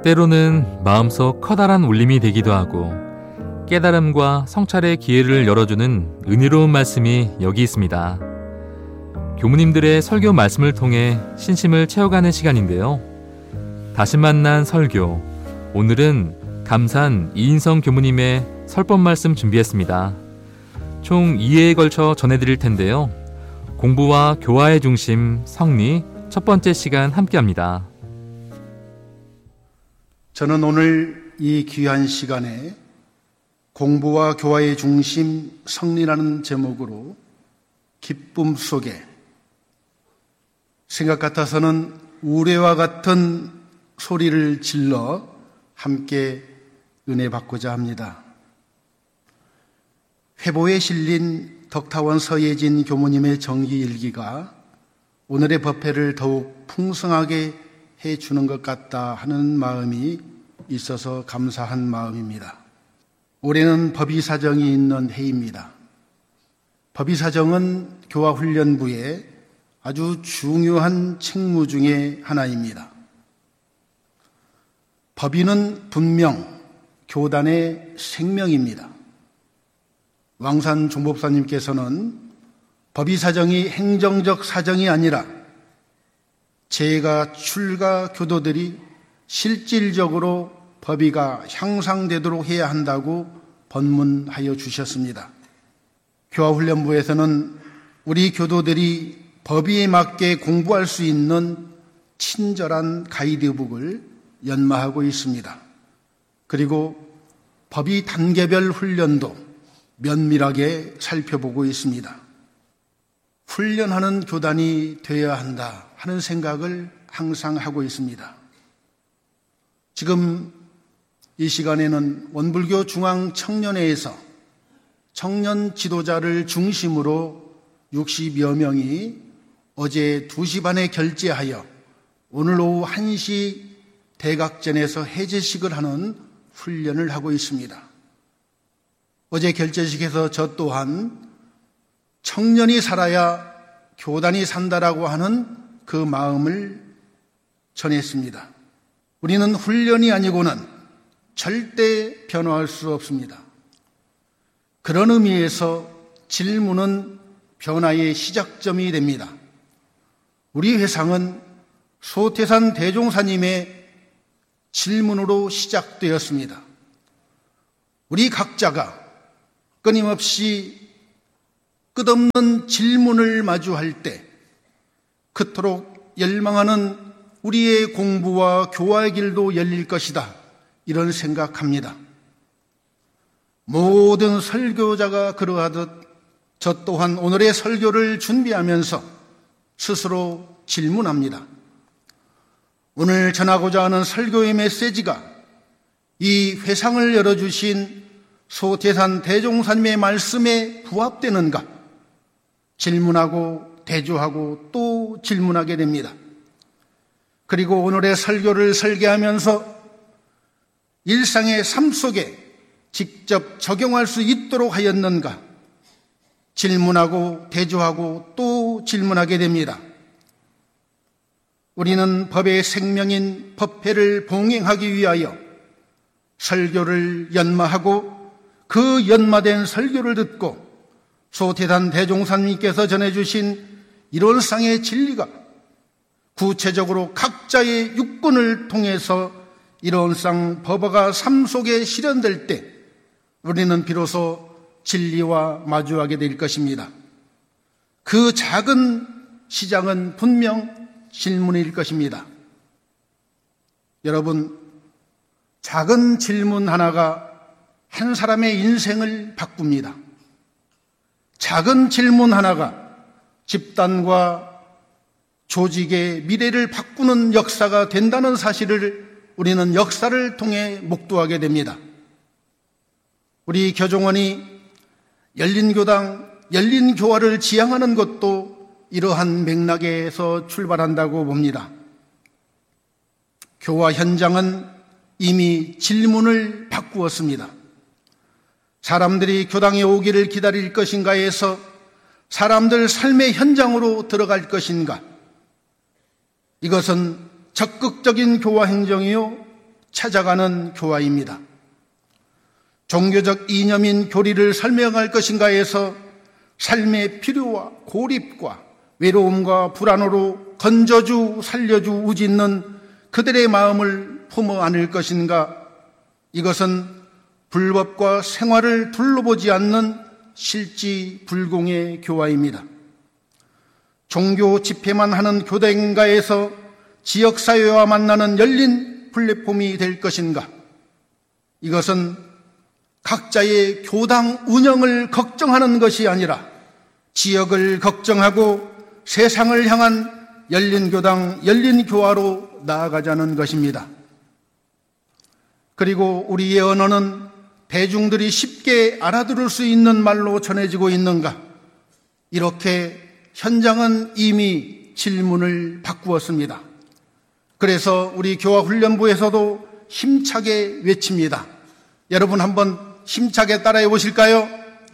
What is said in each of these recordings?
때로는 마음속 커다란 울림이 되기도 하고 깨달음과 성찰의 기회를 열어주는 은혜로운 말씀이 여기 있습니다. 교무님들의 설교 말씀을 통해 신심을 채워가는 시간인데요. 다시 만난 설교, 오늘은 감산 이인성 교무님의 설법 말씀 준비했습니다. 총 2회에 걸쳐 전해드릴 텐데요. 공부와 교화의 중심 성리 첫 번째 시간 함께합니다. 저는 오늘 이 귀한 시간에 공부와 교화의 중심 성리라는 제목으로 기쁨 속에 생각 같아서는 우레와 같은 소리를 질러 함께 은혜 받고자 합니다. 회보에 실린 덕타원 서예진 교무님의 정기일기가 오늘의 법회를 더욱 풍성하게 해주는 것 같다 하는 마음이 있어서 감사한 마음입니다. 올해는 법의사정이 있는 해입니다. 법의사정은 교화훈련부의 아주 중요한 책무 중에 하나입니다. 법의는 분명 교단의 생명입니다. 왕산 종법사님께서는 법의사정이 행정적 사정이 아니라 재가 출가 교도들이 실질적으로 법의가 향상되도록 해야 한다고 번문하여 주셨습니다. 교화훈련부에서는 우리 교도들이 법의에 맞게 공부할 수 있는 친절한 가이드북을 연마하고 있습니다. 그리고 법의 단계별 훈련도 면밀하게 살펴보고 있습니다. 훈련하는 교단이 되어야 한다 하는 생각을 항상 하고 있습니다. 지금 이 시간에는 원불교 중앙청년회에서 청년 지도자를 중심으로 60여 명이 어제 2시 반에 결제하여 오늘 오후 1시 대각전에서 해제식을 하는 훈련을 하고 있습니다. 어제 결제식에서 저 또한 청년이 살아야 교단이 산다라고 하는 그 마음을 전했습니다. 우리는 훈련이 아니고는 절대 변화할 수 없습니다. 그런 의미에서 질문은 변화의 시작점이 됩니다. 우리 회상은 소태산 대종사님의 질문으로 시작되었습니다. 우리 각자가 끊임없이 끝없는 질문을 마주할 때 그토록 열망하는 우리의 공부와 교화의 길도 열릴 것이다. 이런 생각합니다. 모든 설교자가 그러하듯 저 또한 오늘의 설교를 준비하면서 스스로 질문합니다. 오늘 전하고자 하는 설교의 메시지가 이 회상을 열어주신 소태산 대종사님의 말씀에 부합되는가? 질문하고 대조하고 또 질문하게 됩니다. 그리고 오늘의 설교를 설계하면서 일상의 삶 속에 직접 적용할 수 있도록 하였는가? 질문하고 대조하고 또 질문하게 됩니다. 우리는 법의 생명인 법회를 봉행하기 위하여 설교를 연마하고 그 연마된 설교를 듣고 소태산 대종사님께서 전해주신 이론상의 진리가 구체적으로 각자의 육군을 통해서 이론상 법어가 삶 속에 실현될 때 우리는 비로소 진리와 마주하게 될 것입니다. 그 작은 시작은 분명 질문일 것입니다. 여러분, 작은 질문 하나가 한 사람의 인생을 바꿉니다. 작은 질문 하나가 집단과 조직의 미래를 바꾸는 역사가 된다는 사실을 우리는 역사를 통해 목도하게 됩니다. 우리 교종원이 열린교당, 열린교화를 지향하는 것도 이러한 맥락에서 출발한다고 봅니다. 교화 현장은 이미 질문을 바꾸었습니다. 사람들이 교당에 오기를 기다릴 것인가에서 사람들 삶의 현장으로 들어갈 것인가? 이것은 적극적인 교화 행정이요, 찾아가는 교화입니다. 종교적 이념인 교리를 설명할 것인가 해서 삶의 필요와 고립과 외로움과 불안으로 건져주 살려주 우짖는 그들의 마음을 품어 안을 것인가? 이것은 불법과 생활을 둘러보지 않는 실지불공의 교화입니다. 종교 집회만 하는 교대인가에서 지역사회와 만나는 열린 플랫폼이 될 것인가? 이것은 각자의 교당 운영을 걱정하는 것이 아니라 지역을 걱정하고 세상을 향한 열린 교당, 열린 교화로 나아가자는 것입니다. 그리고 우리의 언어는 대중들이 쉽게 알아들을 수 있는 말로 전해지고 있는가? 이렇게 현장은 이미 질문을 바꾸었습니다. 그래서 우리 교화훈련부에서도 힘차게 외칩니다. 여러분 한번 힘차게 따라해 보실까요?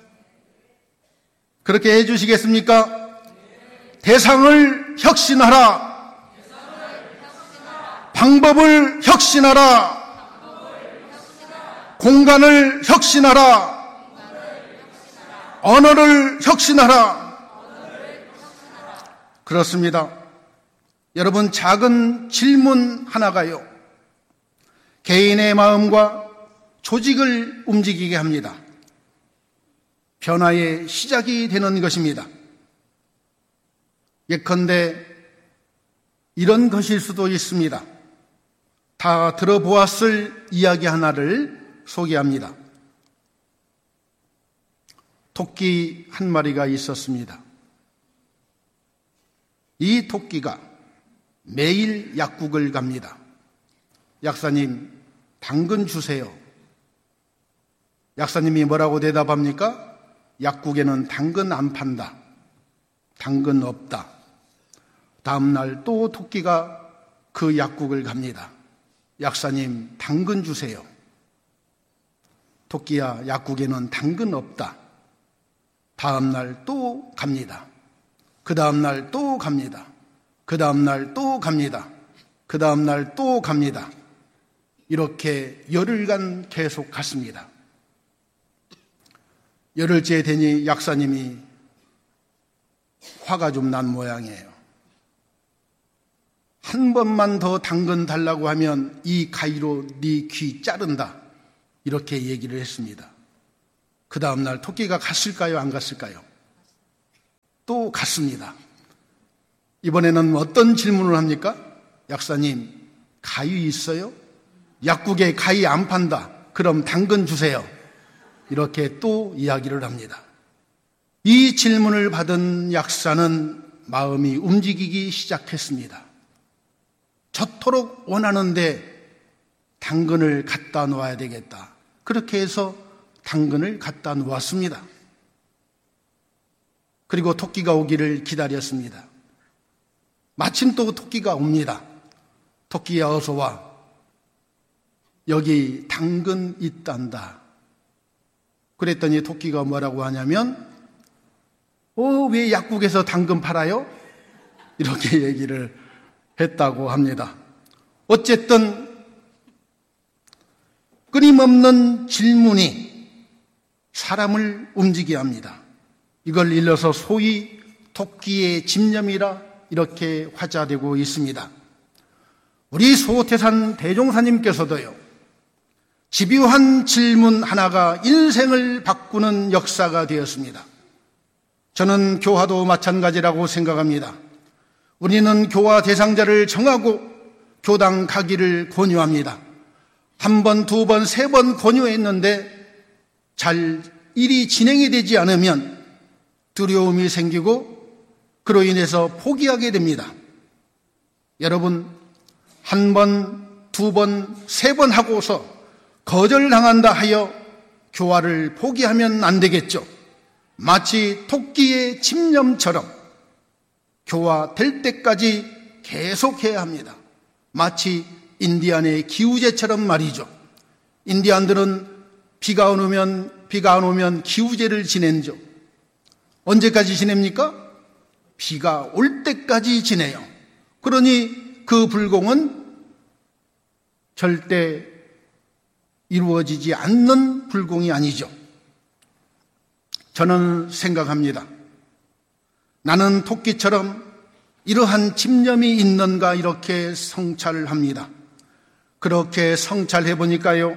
그렇게 해 주시겠습니까? 대상을 혁신하라. 방법을 혁신하라. 공간을 혁신하라. 언어를 혁신하라. 그렇습니다. 여러분, 작은 질문 하나가요, 개인의 마음과 조직을 움직이게 합니다. 변화의 시작이 되는 것입니다. 예컨대 이런 것일 수도 있습니다. 다 들어보았을 이야기 하나를 소개합니다. 토끼 한 마리가 있었습니다. 이 토끼가 매일 약국을 갑니다. 약사님, 당근 주세요. 약사님이 뭐라고 대답합니까? 약국에는 당근 안 판다. 당근 없다. 다음 날 또 토끼가 그 약국을 갑니다. 약사님, 당근 주세요. 토끼야, 약국에는 당근 없다. 다음 날 또 갑니다. 그 다음 날 또 갑니다. 그 다음 날 또 갑니다. 그 다음 날 또 갑니다. 이렇게 열흘간 계속 갔습니다. 열흘째 되니 약사님이 화가 좀 난 모양이에요. 한 번만 더 당근 달라고 하면 이 가위로 네 귀 자른다. 이렇게 얘기를 했습니다. 그 다음 날 토끼가 갔을까요? 안 갔을까요? 또 갔습니다. 이번에는 어떤 질문을 합니까? 약사님, 가위 있어요? 약국에 가위 안 판다. 그럼 당근 주세요. 이렇게 또 이야기를 합니다. 이 질문을 받은 약사는 마음이 움직이기 시작했습니다. 저토록 원하는데 당근을 갖다 놓아야 되겠다. 그렇게 해서 당근을 갖다 놓았습니다. 그리고 토끼가 오기를 기다렸습니다. 마침 또 토끼가 옵니다. 토끼야, 어서 와. 여기 당근 있단다. 그랬더니 토끼가 뭐라고 하냐면, 왜 약국에서 당근 팔아요? 이렇게 얘기를 했다고 합니다. 어쨌든 끊임없는 질문이 사람을 움직이게 합니다. 이걸 일러서 소위 토끼의 집념이라 이렇게 화자되고 있습니다. 우리 소태산 대종사님께서도요, 집요한 질문 하나가 인생을 바꾸는 역사가 되었습니다. 저는 교화도 마찬가지라고 생각합니다. 우리는 교화 대상자를 정하고 교당 가기를 권유합니다. 한 번, 두 번, 세 번 권유했는데 잘 일이 진행이 되지 않으면 두려움이 생기고 그로 인해서 포기하게 됩니다. 여러분, 한 번, 두 번, 세 번 하고서 거절당한다 하여 교화를 포기하면 안 되겠죠. 마치 토끼의 집념처럼 교화될 때까지 계속해야 합니다. 마치 인디안의 기우제처럼 말이죠. 인디안들은 비가 안 오면 기우제를 지내죠. 언제까지 지냅니까? 비가 올 때까지 지내요. 그러니 그 불공은 절대 이루어지지 않는 불공이 아니죠. 저는 생각합니다. 나는 토끼처럼 이러한 집념이 있는가 이렇게 성찰을 합니다. 그렇게 성찰해 보니까요,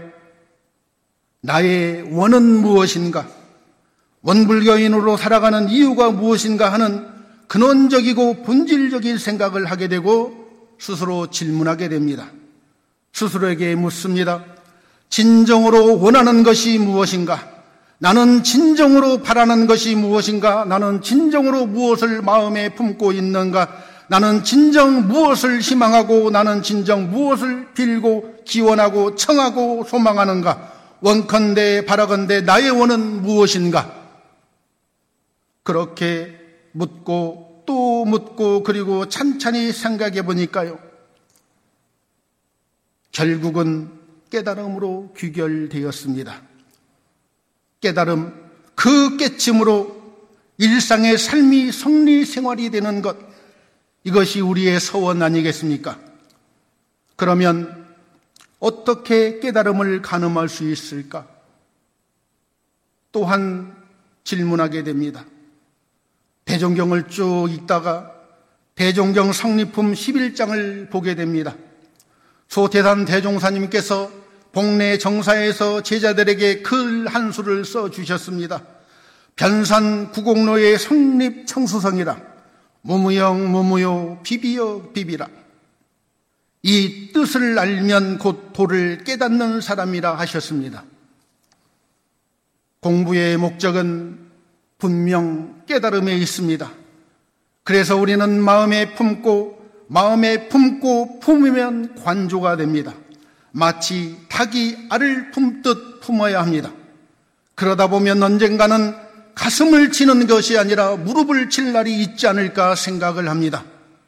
나의 원은 무엇인가, 원불교인으로 살아가는 이유가 무엇인가 하는 근원적이고 본질적인 생각을 하게 되고 스스로 질문하게 됩니다. 스스로에게 묻습니다. 진정으로 원하는 것이 무엇인가? 나는 진정으로 바라는 것이 무엇인가? 나는 진정으로 무엇을 마음에 품고 있는가? 나는 진정 무엇을 희망하고 나는 진정 무엇을 빌고 기원하고 청하고 소망하는가? 원컨대 바라건대 나의 원은 무엇인가? 그렇게 묻고 또 묻고 그리고 찬찬히 생각해 보니까요, 결국은 깨달음으로 귀결되었습니다. 깨달음, 그 깨침으로 일상의 삶이 성리 생활이 되는 것, 이것이 우리의 서원 아니겠습니까? 그러면 어떻게 깨달음을 가늠할 수 있을까? 또한 질문하게 됩니다. 대종경을 쭉 읽다가 대종경 성리품 11장을 보게 됩니다. 소태산 대종사님께서 복례 정사에서 제자들에게 글 한 수를 써주셨습니다. 변산 구곡로의 성립 청수성이라 무무영 무무요 비비여 비비라. 이 뜻을 알면 곧 도를 깨닫는 사람이라 하셨습니다. 공부의 목적은 분명 깨달음에 있습니다. 그래서 우리는 마음에 품고 품으면 관조가 됩니다. 마치 닭이 알을 품듯 품어야 합니다. 그러다 보면 언젠가는 가슴을 치는 것이 아니라 무릎을 칠 날이 있지 않을까 생각을 합니다.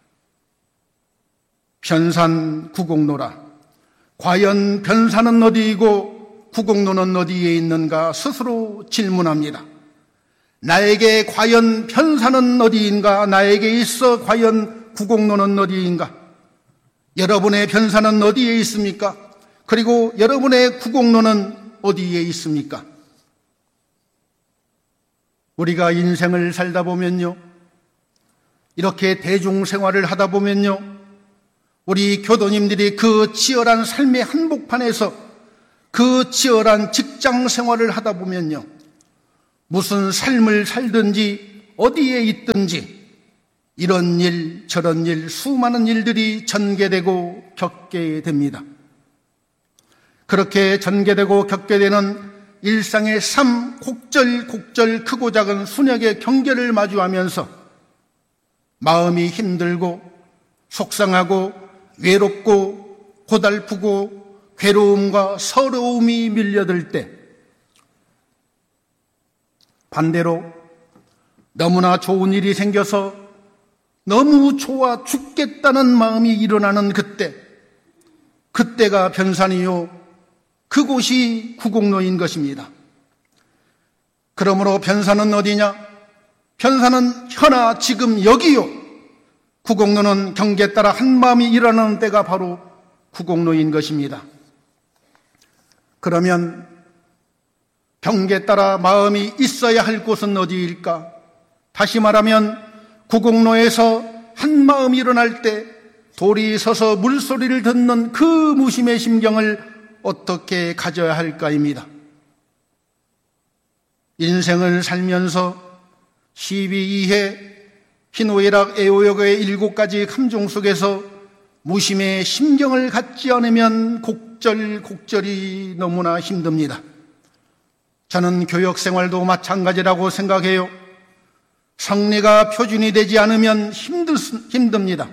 변산 구곡로라. 과연 변산은 어디이고 구곡로는 어디에 있는가 스스로 질문합니다. 나에게 과연 변산은 어디인가? 나에게 있어 과연 구곡로는 어디인가? 여러분의 변산은 어디에 있습니까? 그리고 여러분의 구곡로는 어디에 있습니까? 우리가 인생을 살다 보면요, 이렇게 대중생활을 하다 보면요, 우리 교도님들이 그 치열한 삶의 한복판에서 그 치열한 직장 생활을 하다 보면요, 무슨 삶을 살든지 어디에 있든지 이런 일 저런 일 수많은 일들이 전개되고 겪게 됩니다. 그렇게 전개되고 겪게 되는 일상의 삶 곡절곡절 크고 작은 순역의 경계를 마주하면서 마음이 힘들고 속상하고 외롭고 고달프고 괴로움과 서러움이 밀려들 때, 반대로 너무나 좋은 일이 생겨서 너무 좋아 죽겠다는 마음이 일어나는 그때가 변산이요, 그곳이 구곡로인 것입니다. 그러므로 변산은 어디냐? 변산은 현아 지금 여기요. 구곡로는 경계에 따라 한마음이 일어나는 때가 바로 구곡로인 것입니다. 그러면 경계에 따라 마음이 있어야 할 곳은 어디일까? 다시 말하면 구곡로에서 한마음이 일어날 때 돌이 서서 물소리를 듣는 그 무심의 심경을 어떻게 가져야 할까입니다. 인생을 살면서 시비, 이해, 희노애락, 애호역의 7가지 감정 속에서 무심의 심경을 갖지 않으면 곡절곡절이 너무나 힘듭니다. 저는 교역생활도 마찬가지라고 생각해요. 성리가 표준이 되지 않으면 힘듭니다.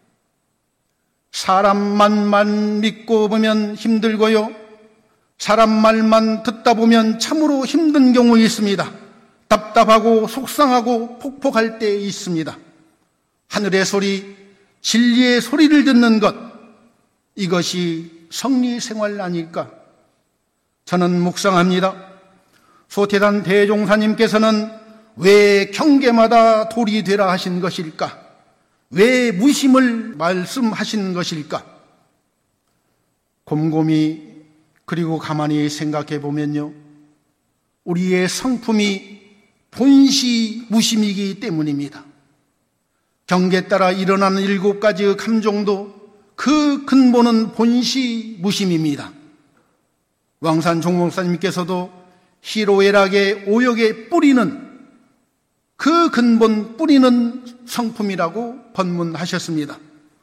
사람 말만 믿고 보면 힘들고요, 사람 말만 듣다 보면 참으로 힘든 경우 있습니다. 답답하고 속상하고 폭폭할 때 있습니다. 하늘의 소리, 진리의 소리를 듣는 것, 이것이 성리생활 아닐까? 저는 묵상합니다. 소태산 대종사님께서는 왜 경계마다 돌이 되라 하신 것일까? 왜 무심을 말씀하신 것일까? 곰곰이 그리고 가만히 생각해 보면요, 우리의 성품이 본시무심이기 때문입니다. 경계에 따라 일어나는 7가지의 감정도 그 근본은 본시무심입니다. 왕산 종목사님께서도 희로애락의 오역의 뿌리는 그 근본 뿌리는 성품이라고 번문하셨습니다.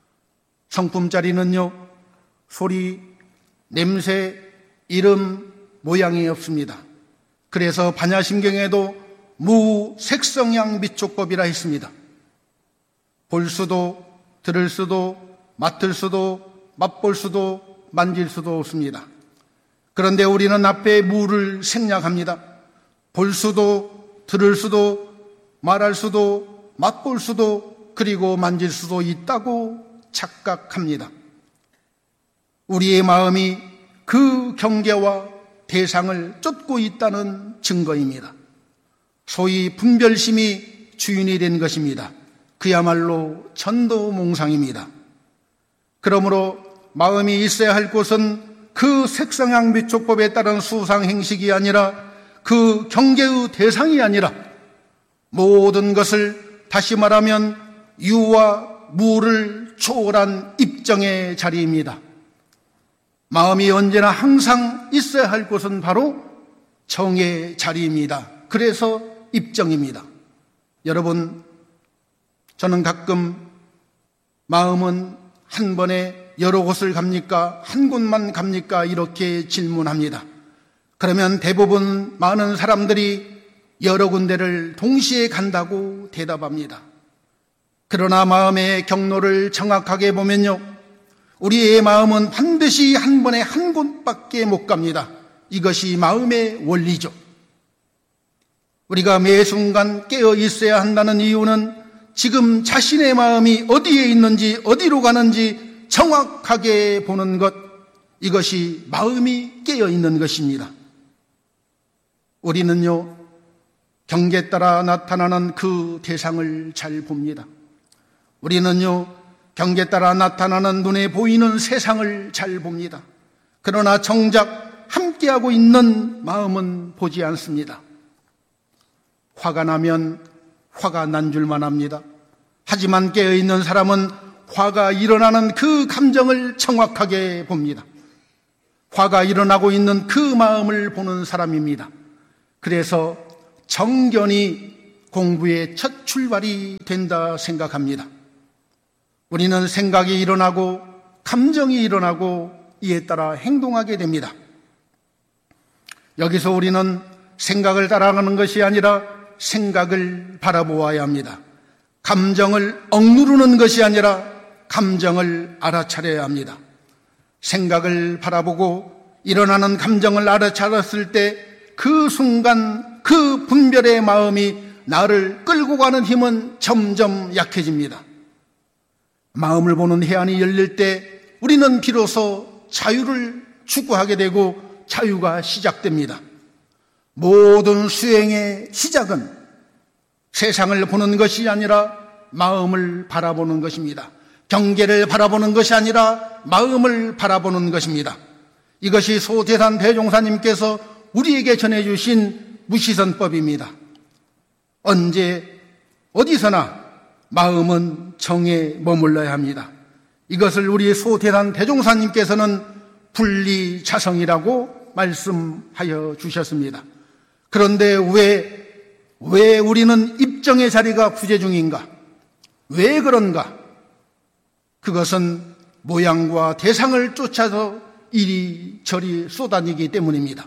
성품자리는요, 소리, 냄새, 이름, 모양이 없습니다. 그래서 반야심경에도 무색성양 미촉법이라 했습니다. 볼 수도, 들을 수도, 맡을 수도, 맛볼 수도, 만질 수도 없습니다. 그런데 우리는 앞에 무를 생략합니다. 볼 수도, 들을 수도, 말할 수도, 맛볼 수도, 그리고 만질 수도 있다고 착각합니다. 우리의 마음이 그 경계와 대상을 쫓고 있다는 증거입니다. 소위 분별심이 주인이 된 것입니다. 그야말로 천도몽상입니다. 그러므로 마음이 있어야 할 곳은 그 색성향 미촉법에 따른 수상행식이 아니라 그 경계의 대상이 아니라 모든 것을 다시 말하면 유와 무를 초월한 입정의 자리입니다. 마음이 언제나 항상 있어야 할 곳은 바로 정의 자리입니다. 그래서 입정입니다. 여러분, 저는 가끔 마음은 한 번에 여러 곳을 갑니까? 한 곳만 갑니까? 이렇게 질문합니다. 그러면 대부분 많은 사람들이 여러 군데를 동시에 간다고 대답합니다. 그러나 마음의 경로를 정확하게 보면요, 우리의 마음은 반드시 한 번에 한 곳밖에 못 갑니다. 이것이 마음의 원리죠. 우리가 매 순간 깨어 있어야 한다는 이유는 지금 자신의 마음이 어디에 있는지, 어디로 가는지 정확하게 보는 것, 이것이 마음이 깨어 있는 것입니다. 우리는요, 경계에 따라 나타나는 그 대상을 잘 봅니다. 우리는요, 경계에 따라 나타나는 눈에 보이는 세상을 잘 봅니다. 그러나 정작 함께하고 있는 마음은 보지 않습니다. 화가 나면 화가 난 줄만 압니다. 하지만 깨어있는 사람은 화가 일어나는 그 감정을 정확하게 봅니다. 화가 일어나고 있는 그 마음을 보는 사람입니다. 그래서 정견이 공부의 첫 출발이 된다 생각합니다. 우리는 생각이 일어나고 감정이 일어나고 이에 따라 행동하게 됩니다. 여기서 우리는 생각을 따라가는 것이 아니라 생각을 바라보아야 합니다. 감정을 억누르는 것이 아니라 감정을 알아차려야 합니다. 생각을 바라보고 일어나는 감정을 알아차렸을 때 그 순간 그 분별의 마음이 나를 끌고 가는 힘은 점점 약해집니다. 마음을 보는 해안이 열릴 때 우리는 비로소 자유를 추구하게 되고 자유가 시작됩니다. 모든 수행의 시작은 세상을 보는 것이 아니라 마음을 바라보는 것입니다. 경계를 바라보는 것이 아니라 마음을 바라보는 것입니다. 이것이 소태산 대종사님께서 우리에게 전해주신 무시선법입니다. 언제 어디서나 마음은 정에 머물러야 합니다. 이것을 우리 소태산 대종사님께서는 분리자성이라고 말씀하여 주셨습니다. 그런데 왜 우리는 입정의 자리가 부재 중인가? 왜 그런가? 그것은 모양과 대상을 쫓아서 이리저리 쏘다니기 때문입니다.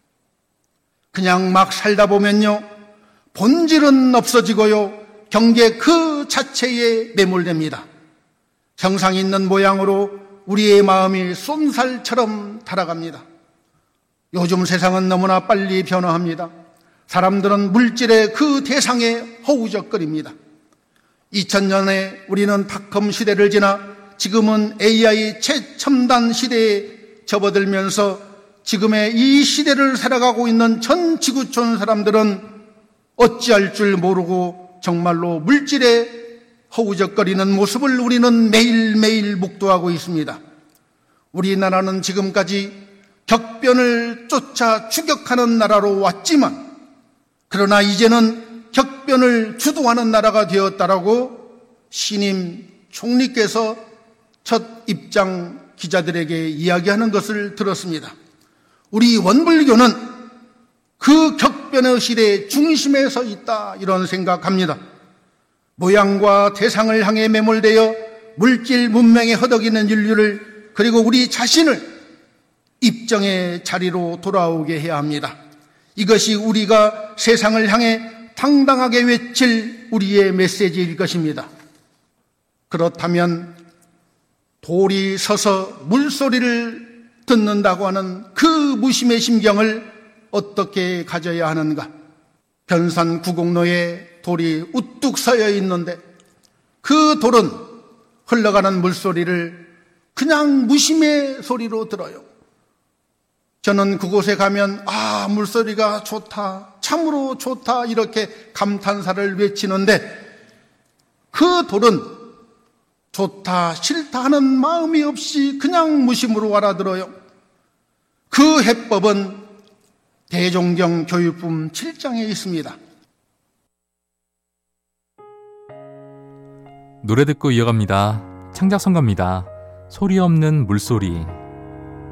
그냥 막 살다 보면요, 본질은 없어지고요, 경계 그 자체에 매몰됩니다. 정상 있는 모양으로 우리의 마음이 쏜살처럼 달아갑니다. 요즘 세상은 너무나 빨리 변화합니다. 사람들은 물질의 그 대상에 허우적거립니다. 2000년에 우리는 닷컴 시대를 지나 지금은 AI 최첨단 시대에 접어들면서 지금의 이 시대를 살아가고 있는 전 지구촌 사람들은 어찌할 줄 모르고 정말로 물질에 허우적거리는 모습을 우리는 매일매일 목도하고 있습니다. 우리나라는 지금까지 격변을 쫓아 추격하는 나라로 왔지만, 그러나 이제는 격변을 주도하는 나라가 되었다라고 신임 총리께서 첫 입장 기자들에게 이야기하는 것을 들었습니다. 우리 원불교는 그 격변의 시대의 중심에 서 있다, 이런 생각합니다. 모양과 대상을 향해 매몰되어 물질 문명에 허덕이는 인류를, 그리고 우리 자신을 입정의 자리로 돌아오게 해야 합니다. 이것이 우리가 세상을 향해 당당하게 외칠 우리의 메시지일 것입니다. 그렇다면 돌이 서서 물소리를 듣는다고 하는 그 무심의 심경을 어떻게 가져야 하는가? 변산 구곡로에 돌이 우뚝 서여 있는데 그 돌은 흘러가는 물소리를 그냥 무심의 소리로 들어요. 저는 그곳에 가면 물소리가 좋다, 참으로 좋다, 이렇게 감탄사를 외치는데 그 돌은 좋다, 싫다 하는 마음이 없이 그냥 무심으로 알아들어요. 그 해법은 대종경 교육품 7장에 있습니다. 노래 듣고 이어갑니다. 창작성가입니다. 소리 없는 물소리.